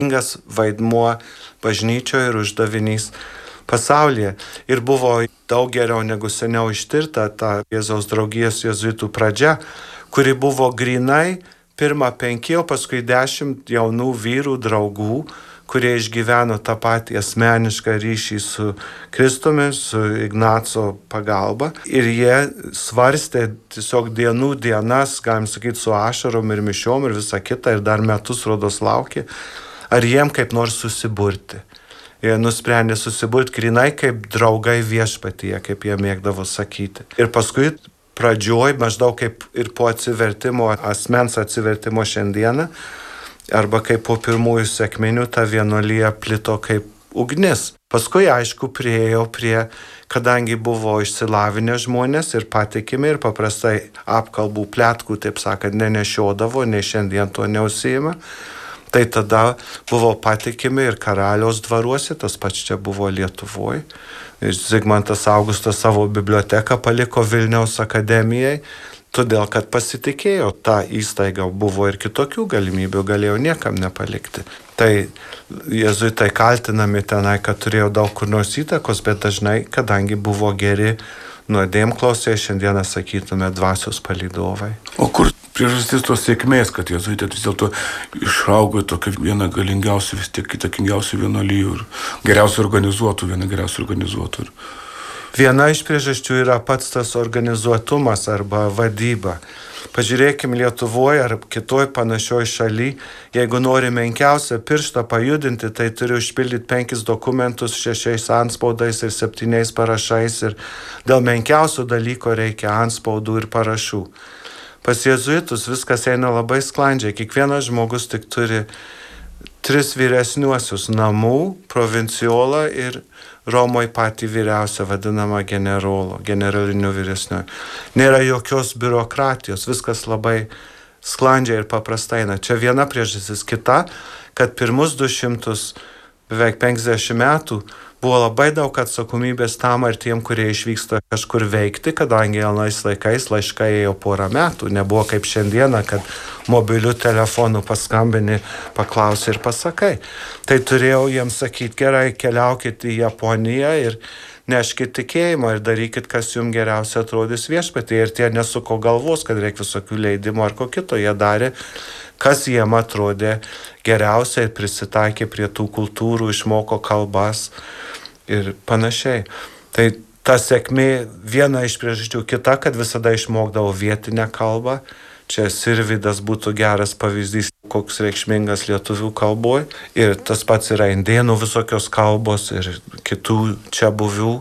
ypatingas vaidmuo bažnyčioje ir uždavinys pasaulyje. Ir buvo daug geriau negu seniau ištirta ta Jėzaus draugijos jėzuitų pradžia, kuri buvo grinai pirmą 5, o paskui 10 jaunų vyrų draugų, kurie išgyveno tą patį asmenišką ryšį su Kristumi, su Ignaco pagalba. Ir jie svarstė tiesiog dienų dienas, galim sakyti, su ašarom ir mišiom ir visa kita, ir dar metus rodos laukė, ar jiem kaip nors susiburti. Jie nusprendė susiburti grinai kaip draugai viešpatyje, kaip jie mėgdavo sakyti. Ir paskui pradžioj, maždaug kaip ir po atsivertimo, asmens atsivertimo šiandieną, arba kaip po pirmųjų sekminių ta vienuolija plito kaip ugnis. Paskui, aišku, priėjo prie, kadangi buvo išsilavinę žmonės ir patikimi ir paprastai apkalbų pletkų, taip sakant, nenešiodavo, nei šiandien to neužsiima, tai tada buvo patikimi ir karaliaus dvaruose, tas pats čia buvo Lietuvoje. Ir Zigmantas Augustas savo biblioteką paliko Vilniaus akademijai, todėl, kad pasitikėjo tą įstaigą, buvo ir kitokių galimybių, galėjo niekam nepalikti. Tai jėzuitai kaltinami tenai, kad turėjo daug kur nors įtakos, bet dažnai, kadangi buvo geri nuodėmklausiai, šiandieną sakytume dvasios palydovai. O kur priežastis tos sėkmės, kad jėzuitai vis dėlto išaugo tokia viena galingiausių, vis tiek įtakingiausių vienuolijų ir geriausiai organizuotų? Viena iš priežasčių yra pats tas organizuotumas arba vadyba. Pažiūrėkim Lietuvoje ar kitoj panašioj šaly, jeigu nori menkiausią pirštą pajudinti, tai turi užpildyti 5 dokumentus, 6 antspaudais ir 7 parašais ir dėl menkiausio dalyko reikia antspaudų ir parašų. Pas jėzuitus viskas eina labai sklandžiai, kiekvienas žmogus tik turi 3 vyresniuosius namų, provinciolą ir Romoje patį vyriausią vadinamą generaliniu vyresniuoju. Nėra jokios biurokratijos, viskas labai sklandžiai ir paprastai. Čia viena priežastis. Kita, kad pirmus 200, beveik 50 metų buvo labai daug atsakomybės tam ar tiem, kurie išvyksta kažkur veikti, kadangi anais laikais laiškai ėjo porą metų. Nebuvo kaip šiandieną, kad mobiliu telefonu paskambini, paklausi ir pasakai. Tai turėjau jiems sakyti, gerai, keliaukit į Japoniją ir neškit tikėjimą ir darykit, kas jums geriausia atrodys viešpatyje. Ir tie nesuko galvos, kad reikia visokių leidimų ar ko kito. Jie darė, kas jiem atrodė geriausia ir prisitaikė prie tų kultūrų, išmoko kalbas ir panašiai. Tai ta sėkmė viena iš priežasčių, kita, kad visada išmokdavo vietinę kalbą. Čia Sirvydas būtų geras pavyzdys, koks reikšmingas lietuvių kalboje. Ir tas pats yra indėnų visokios kalbos ir kitų čia buvių.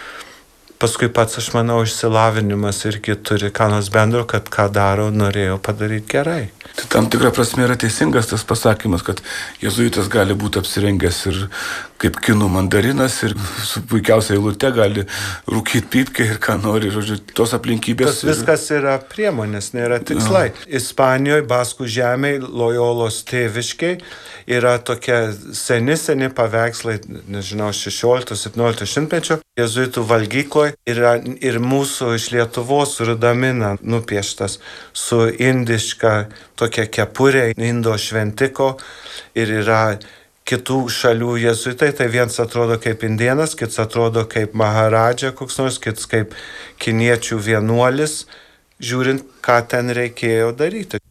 Paskui pats, aš manau, išsilavinimas irgi turi ką nors bendro, kad ką daro, norėjo padaryti gerai. Tai tam tikrą prasme yra teisingas tas pasakymas, kad jėzuitas gali būti apsirengęs ir kaip kinų mandarinas ir su puikiausia eilute gali rūkyti pypkę ir ką nori, žodžiu, tos aplinkybės. Tas viskas yra priemonės, nėra tikslai. Ispanijoje, Baskų žemėje, Lojolos tėviškiai yra tokie seni paveikslai, nežinau, 16-17 šimtmečio. Jėzuitų valgykloje yra ir mūsų iš Lietuvos Rudamina nupieštas su indiška tokia kepurė, indo šventiko ir yra kitų šalių jėzuitai, tai vienas atrodo kaip indėnas, kits atrodo kaip maharadža koks nors, kits kaip kiniečių vienuolis, žiūrint, ką ten reikėjo daryti.